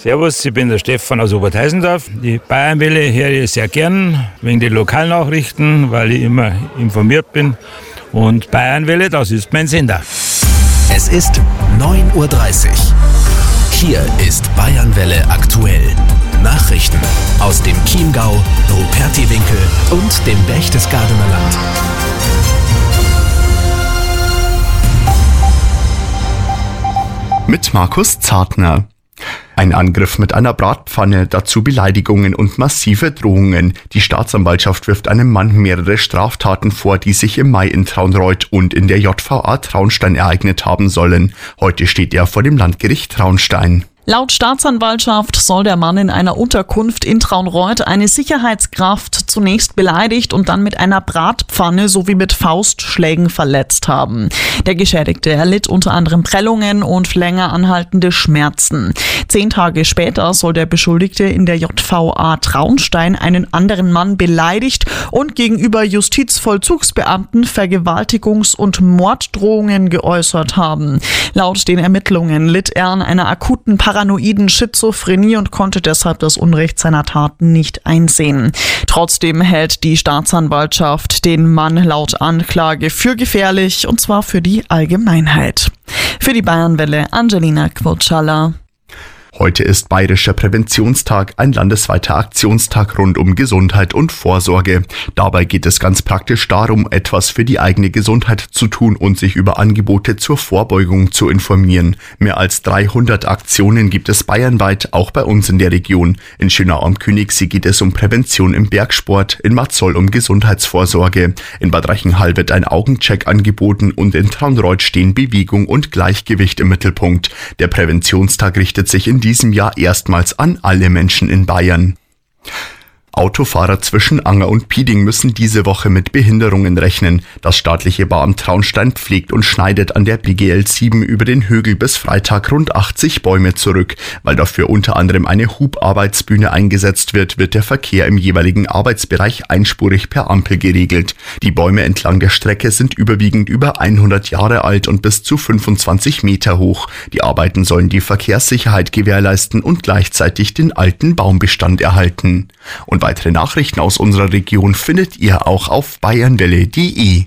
Servus, ich bin der Stefan aus Oberteisendorf. Die Bayernwelle höre ich sehr gern, wegen den Lokalnachrichten, weil ich immer informiert bin. Und Bayernwelle, das ist mein Sender. Es ist 9.30 Uhr. Hier ist Bayernwelle aktuell. Nachrichten aus dem Chiemgau, Rupertiwinkel und dem Berchtesgadener Land. Mit Markus Zartner. Ein Angriff mit einer Bratpfanne, dazu Beleidigungen und massive Drohungen. Die Staatsanwaltschaft wirft einem Mann mehrere Straftaten vor, die sich im Mai in Traunreut und in der JVA Traunstein ereignet haben sollen. Heute steht er vor dem Landgericht Traunstein. Laut Staatsanwaltschaft soll der Mann in einer Unterkunft in Traunreut eine Sicherheitskraft zunächst beleidigt und dann mit einer Bratpfanne sowie mit Faustschlägen verletzt haben. Der Geschädigte erlitt unter anderem Prellungen und länger anhaltende Schmerzen. 10 Tage später soll der Beschuldigte in der JVA Traunstein einen anderen Mann beleidigt und gegenüber Justizvollzugsbeamten Vergewaltigungs- und Morddrohungen geäußert haben. Laut den Ermittlungen litt er an einer akuten paranoiden Schizophrenie und konnte deshalb das Unrecht seiner Taten nicht einsehen. Trotzdem hält die Staatsanwaltschaft den Mann laut Anklage für gefährlich, und zwar für die Allgemeinheit. Für die Bayernwelle Angelina Quotschalla. Heute ist Bayerischer Präventionstag, ein landesweiter Aktionstag rund um Gesundheit und Vorsorge. Dabei geht es ganz praktisch darum, etwas für die eigene Gesundheit zu tun und sich über Angebote zur Vorbeugung zu informieren. Mehr als 300 Aktionen gibt es bayernweit, auch bei uns in der Region. In Schönau am Königssee geht es um Prävention im Bergsport, in Matzoll um Gesundheitsvorsorge. In Bad Reichenhall wird ein Augencheck angeboten und in Traunreut stehen Bewegung und Gleichgewicht im Mittelpunkt. Der Präventionstag richtet sich in diesem Jahr erstmals an alle Menschen in Bayern. Autofahrer zwischen Anger und Pieding müssen diese Woche mit Behinderungen rechnen. Das staatliche Bauamt Traunstein pflegt und schneidet an der BGL 7 über den Högel bis Freitag rund 80 Bäume zurück. Weil dafür unter anderem eine Hubarbeitsbühne eingesetzt wird, wird der Verkehr im jeweiligen Arbeitsbereich einspurig per Ampel geregelt. Die Bäume entlang der Strecke sind überwiegend über 100 Jahre alt und bis zu 25 Meter hoch. Die Arbeiten sollen die Verkehrssicherheit gewährleisten und gleichzeitig den alten Baumbestand erhalten. Und weitere Nachrichten aus unserer Region findet ihr auch auf bayernwelle.de.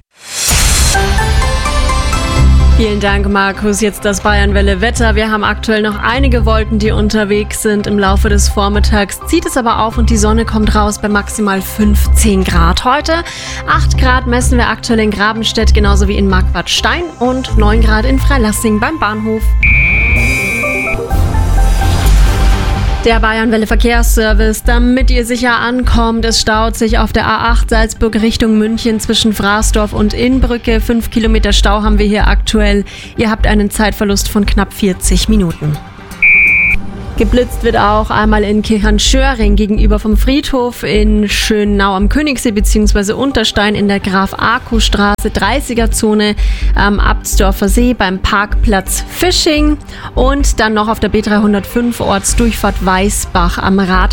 Vielen Dank, Markus. Jetzt das Bayernwelle-Wetter. Wir haben aktuell noch einige Wolken, die unterwegs sind. Im Laufe des Vormittags zieht es aber auf und die Sonne kommt raus bei maximal 15 Grad. Heute 8 Grad messen wir aktuell in Grabenstedt, genauso wie in Marquardstein, und 9 Grad in Freilassing beim Bahnhof. Der Bayernwelle Verkehrsservice, damit ihr sicher ankommt. Es staut sich auf der A8 Salzburg Richtung München zwischen Fraßdorf und Innbrücke. 5 Kilometer Stau haben wir hier aktuell. Ihr habt einen Zeitverlust von knapp 40 Minuten. Geblitzt wird auch einmal in Kirchhahn-Schöring gegenüber vom Friedhof, in Schönau am Königssee bzw. Unterstein in der Graf-Arco-Straße 30er-Zone am Abtsdorfer See beim Parkplatz Fisching und dann noch auf der B305 Ortsdurchfahrt Weißbach am Rad